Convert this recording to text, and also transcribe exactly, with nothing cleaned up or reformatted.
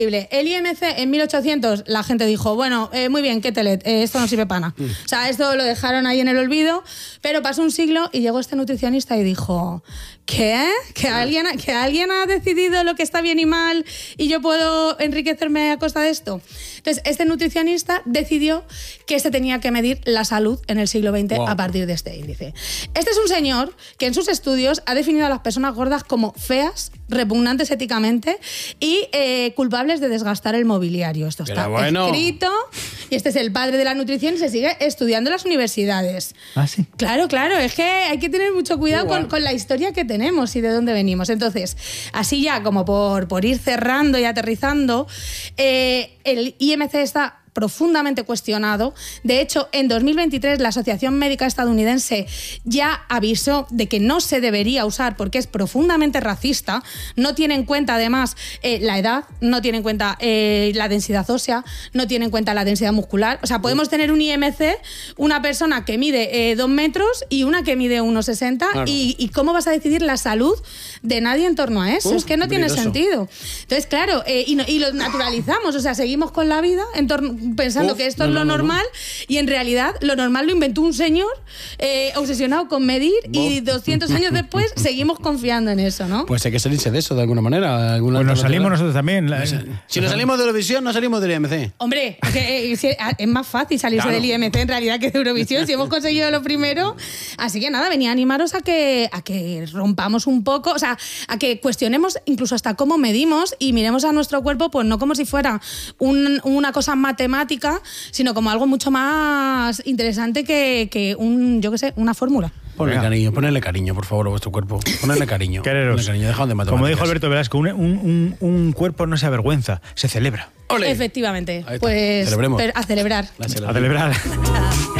El I M C en mil ochocientos la gente dijo, bueno, eh, muy bien, qué telet, eh, esto no sirve para nada. Mm. O sea, esto lo dejaron ahí en el olvido, pero pasó un siglo y llegó este nutricionista y dijo, ¿qué? ¿Que alguien, que alguien ha decidido lo que está bien y mal y yo puedo enriquecerme a costa de esto? Entonces, este nutricionista decidió que se tenía que medir la salud en el siglo veinte wow. a partir de este índice. Este es un señor que en sus estudios ha definido a las personas gordas como feas, repugnantes éticamente y eh, culpables de desgastar el mobiliario. Esto está bueno. escrito y este es el padre de la nutrición y se sigue estudiando en las universidades. ¿Ah, sí? Claro, claro, es que hay que tener mucho cuidado con, con la historia que tenemos y de dónde venimos. Entonces, así ya como por, por ir cerrando y aterrizando, eh, el I M C está profundamente cuestionado. De hecho, en dos mil veintitrés la Asociación Médica Estadounidense ya avisó de que no se debería usar porque es profundamente racista. No tiene en cuenta, además, eh, la edad, no tiene en cuenta eh, la densidad ósea, no tiene en cuenta la densidad muscular. O sea, podemos tener un I M C, una persona que mide eh, dos metros y una que mide uno sesenta. Claro. Y, ¿Y cómo vas a decidir la salud de nadie en torno a eso? Uf, es que no tiene sentido. Entonces, claro, eh, y, no, y lo naturalizamos. O sea, seguimos con la vida en torno pensando Uf, que esto no, es lo no, normal no. y en realidad lo normal lo inventó un señor eh, obsesionado con medir Uf. y doscientos años después seguimos confiando en eso, ¿no? Pues hay que salirse de eso de alguna manera. Alguna pues nos salimos nosotros también. La, si nos salimos de Eurovisión, no salimos del I M C. Hombre, que, eh, es más fácil salirse claro. del I M C en realidad que de Eurovisión si hemos conseguido lo primero. Así que nada, venía a animaros a que, a que rompamos un poco, o sea, a que cuestionemos incluso hasta cómo medimos y miremos a nuestro cuerpo pues no como si fuera un, una cosa matemática, sino como algo mucho más interesante que, que un, yo qué sé, una fórmula. Ponle cariño, ponle cariño, por favor, a vuestro cuerpo. Ponle cariño. Quereros. Ponle cariño, de como dijo Alberto Velasco, un, un, un cuerpo no se avergüenza, se celebra. ¡Olé! Efectivamente. Pues celebremos. A celebrar. A celebrar.